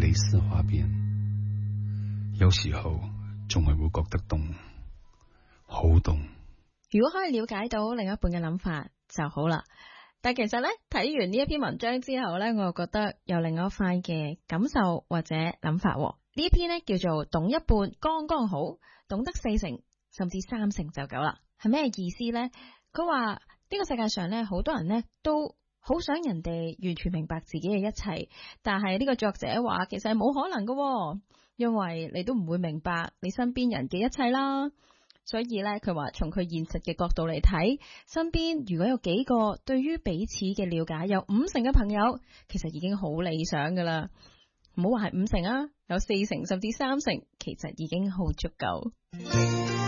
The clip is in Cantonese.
蕾絲花邊，有時候仲係會覺得凍，好凍。 如果可以了解到另一半嘅諗法就好啦。但其實咧，睇完呢一篇文章之後咧，我又覺得有另外一塊嘅感受或者諗法。呢一篇咧叫做懂一半剛剛好，懂得40%甚至30%就夠啦。係咩意思呢？佢話呢個世界上咧，好多人咧都好想人哋完全明白自己嘅一切，但係呢個作者話其實係冇可能㗎，因為你都唔會明白你身邊人嘅一切啦。所以咧，佢話從佢現實嘅角度嚟睇，身邊如果有幾個對於彼此嘅了解有50%嘅朋友，其實已經好理想噶啦。唔好話係50%啊，有40%甚至30%，其實已經好足夠。